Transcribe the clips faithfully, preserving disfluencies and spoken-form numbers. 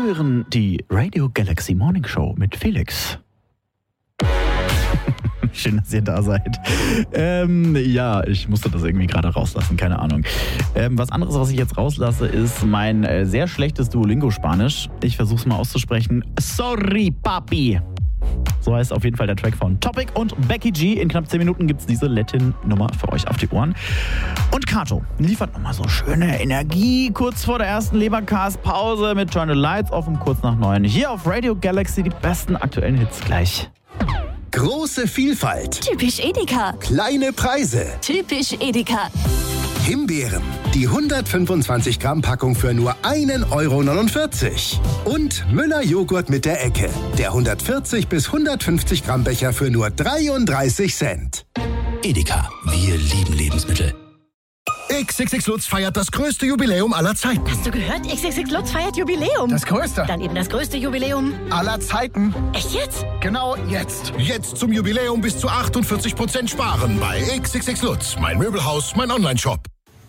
hören die Radio Galaxy Morning Show mit Felix. Schön, dass ihr da seid. Ähm, ja, ich musste das irgendwie gerade rauslassen, keine Ahnung. Ähm, was anderes, was ich jetzt rauslasse, ist mein äh, sehr schlechtes Duolingo-Spanisch. Ich versuche es mal auszusprechen. Sorry, papi. So heißt auf jeden Fall der Track von Topic und Becky G. In knapp zehn Minuten gibt es diese Latin-Nummer für euch auf die Ohren. Und Kato liefert nochmal so schöne Energie kurz vor der ersten Lebercast-Pause mit Turn the Lights auf um kurz nach neun. Hier auf Radio Galaxy die besten aktuellen Hits gleich. Große Vielfalt. Typisch Edeka. Kleine Preise. Typisch Edeka. Himbeeren. Die hundertfünfundzwanzig Gramm Packung für nur ein Euro neunundvierzig. Und Müller Joghurt mit der Ecke. Der hundertvierzig bis hundertfünfzig Gramm Becher für nur dreiunddreißig Cent. Edeka. Wir lieben Lebensmittel. X X X Lutz feiert das größte Jubiläum aller Zeiten. Hast du gehört? X X X Lutz feiert Jubiläum. Das größte? Dann eben das größte Jubiläum Aller Zeiten. Echt jetzt? Genau jetzt. Jetzt zum Jubiläum bis zu achtundvierzig Prozent sparen bei X X X Lutz. Mein Möbelhaus, mein Onlineshop.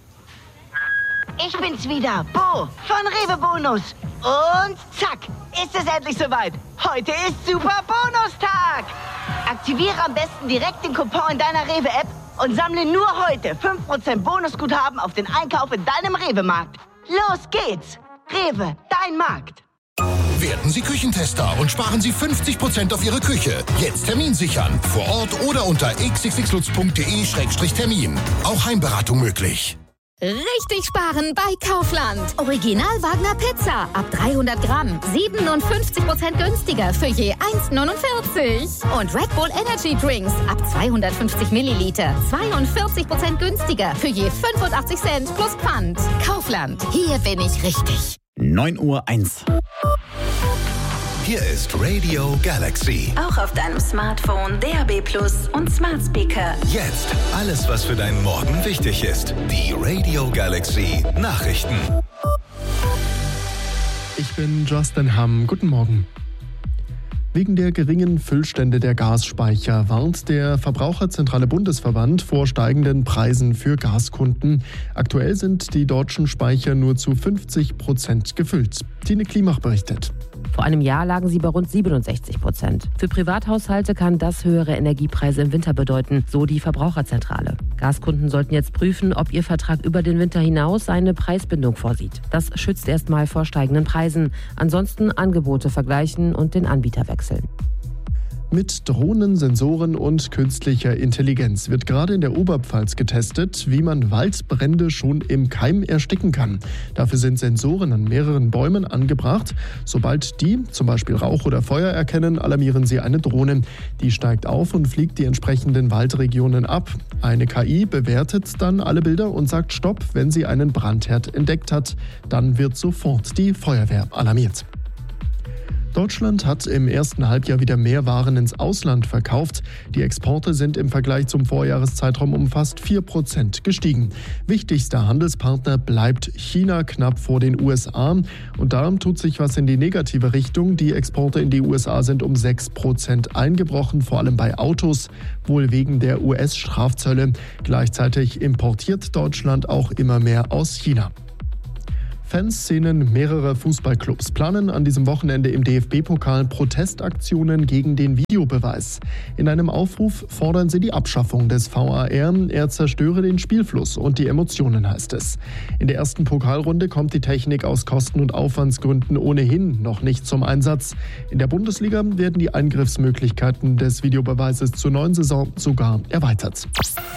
Ich bin's wieder, Bo von Rewe Bonus. Und zack, ist es endlich soweit. Heute ist Super Bonustag. Aktiviere am besten direkt den Coupon in deiner Rewe-App und sammle nur heute fünf Prozent Bonusguthaben auf den Einkauf in deinem Rewe-Markt. Los geht's. Rewe, dein Markt. Werden Sie Küchentester und sparen Sie fünfzig Prozent auf Ihre Küche. Jetzt Termin sichern. Vor Ort oder unter x x x lutz punkt d e Schrägstrich Termin. Auch Heimberatung möglich. Richtig sparen bei Kaufland. Original Wagner Pizza ab dreihundert Gramm. siebenundfünfzig Prozent günstiger für je eins neunundvierzig. Und Red Bull Energy Drinks ab zweihundertfünfzig Milliliter. zweiundvierzig Prozent günstiger für je fünfundachtzig Cent plus Pfand. Kaufland. Hier bin ich richtig. neun Uhr eins. Hier ist Radio Galaxy. Auch auf deinem Smartphone, D A B Plus und Smart Speaker. Jetzt alles, was für deinen Morgen wichtig ist. Die Radio Galaxy Nachrichten. Ich bin Justin Hamm. Guten Morgen. Wegen der geringen Füllstände der Gasspeicher warnt der Verbraucherzentrale Bundesverband vor steigenden Preisen für Gaskunden. Aktuell sind die deutschen Speicher nur zu fünfzig Prozent gefüllt. Tine Klimach berichtet. Vor einem Jahr lagen sie bei rund siebenundsechzig Prozent. Für Privathaushalte kann das höhere Energiepreise im Winter bedeuten, so die Verbraucherzentrale. Gaskunden sollten jetzt prüfen, ob ihr Vertrag über den Winter hinaus eine Preisbindung vorsieht. Das schützt erstmal vor steigenden Preisen. Ansonsten Angebote vergleichen und den Anbieter wechseln. Mit Drohnen, Sensoren und künstlicher Intelligenz wird gerade in der Oberpfalz getestet, wie man Waldbrände schon im Keim ersticken kann. Dafür sind Sensoren an mehreren Bäumen angebracht. Sobald die zum Beispiel Rauch oder Feuer erkennen, alarmieren sie eine Drohne. Die steigt auf und fliegt die entsprechenden Waldregionen ab. Eine K I bewertet dann alle Bilder und sagt Stopp, wenn sie einen Brandherd entdeckt hat. Dann wird sofort die Feuerwehr alarmiert. Deutschland hat im ersten Halbjahr wieder mehr Waren ins Ausland verkauft. Die Exporte sind im Vergleich zum Vorjahreszeitraum um fast vier Prozent gestiegen. Wichtigster Handelspartner bleibt China knapp vor den U S A. Und darum tut sich was in die negative Richtung. Die Exporte in die U S A sind um sechs Prozent eingebrochen, vor allem bei Autos, wohl wegen der U S-Strafzölle. Gleichzeitig importiert Deutschland auch immer mehr aus China. Fanszenen mehrerer Fußballclubs planen an diesem Wochenende im D F B-Pokal Protestaktionen gegen den Videobeweis. In einem Aufruf fordern sie die Abschaffung des V A R. Er zerstöre den Spielfluss und die Emotionen, heißt es. In der ersten Pokalrunde kommt die Technik aus Kosten- und Aufwandsgründen ohnehin noch nicht zum Einsatz. In der Bundesliga werden die Eingriffsmöglichkeiten des Videobeweises zur neuen Saison sogar erweitert.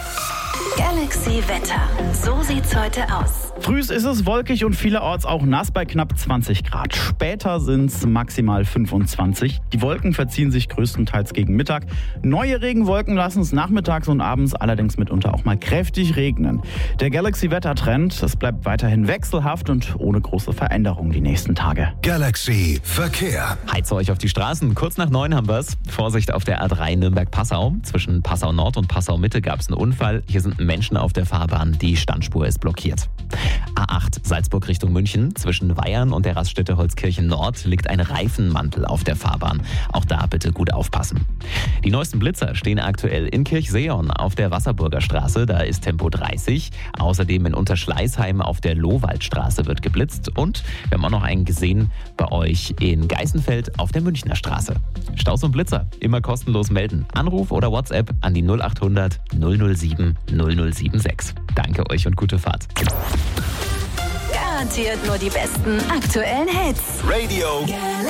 Galaxy Wetter. So sieht's heute aus. Früh ist es wolkig und vielerorts auch nass bei knapp zwanzig Grad. Später sind es maximal fünfundzwanzig. Die Wolken verziehen sich größtenteils gegen Mittag. Neue Regenwolken lassen es nachmittags und abends allerdings mitunter auch mal kräftig regnen. Der Galaxy-Wettertrend, es bleibt weiterhin wechselhaft und ohne große Veränderung die nächsten Tage. Galaxy Verkehr. Heizt euch auf die Straßen. Kurz nach neun haben wir's. Vorsicht auf der A drei Nürnberg-Passau. Zwischen Passau Nord und Passau Mitte gab es einen Unfall. Hier sind Menschen auf der Fahrbahn. Die Standspur ist blockiert. A acht Salzburg Richtung München. Zwischen Weyern und der Raststätte Holzkirchen Nord liegt ein Reifenmantel auf der Fahrbahn. Auch da bitte gut aufpassen. Die neuesten Blitzer stehen aktuell in Kirchseeon auf der Wasserburger Straße. Da ist Tempo dreißig. Außerdem in Unterschleißheim auf der Lohwaldstraße wird geblitzt. Und wir haben auch noch einen gesehen bei euch in Geißenfeld auf der Münchner Straße. Staus und Blitzer immer kostenlos melden. Anruf oder WhatsApp an die null acht hundert null null sieben null null sieben sechs. Danke euch und gute Fahrt. Garantiert nur die besten aktuellen Hits. Radio Galaxy.